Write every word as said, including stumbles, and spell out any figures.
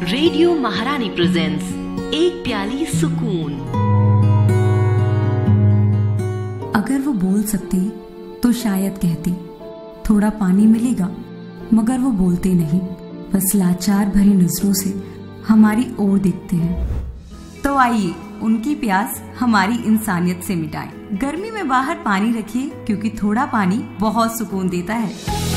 Radio महारानी presents एक प्याली सुकून। अगर वो बोल सकते तो शायद कहते थोड़ा पानी मिलेगा, मगर वो बोलते नहीं, बस लाचार भरी नजरों से हमारी ओर देखते हैं। तो आइए उनकी प्यास हमारी इंसानियत से मिटाएं। गर्मी में बाहर पानी रखिए, क्योंकि थोड़ा पानी बहुत सुकून देता है।